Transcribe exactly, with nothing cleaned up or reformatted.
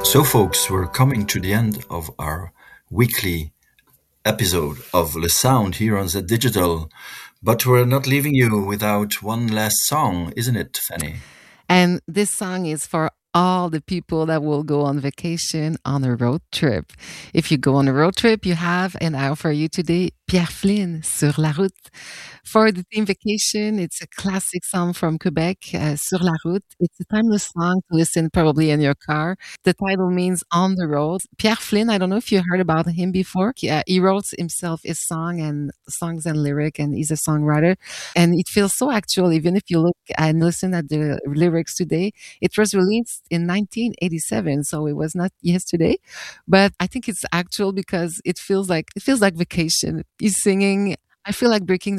So, folks, we're coming to the end of our weekly episode of Le Sound here on the Digital, but we're not leaving you without one last song, isn't it, Fanny? And this song is for all the people that will go on vacation on a road trip. If you go on a road trip, you have, and I offer you today, Pierre Flynn, Sur la route. For the team vacation, it's a classic song from Quebec, uh, Sur la route. It's a timeless song to listen probably in your car. The title means on the road. Pierre Flynn, I don't know if you heard about him before. He, uh, he wrote himself his song and songs and lyric, and he's a songwriter. And it feels so actual, even if you look and listen at the lyrics today. It was released in nineteen eighty-seven, so it was not yesterday. But I think it's actual because it feels like it feels like vacation. He's singing. I feel like breaking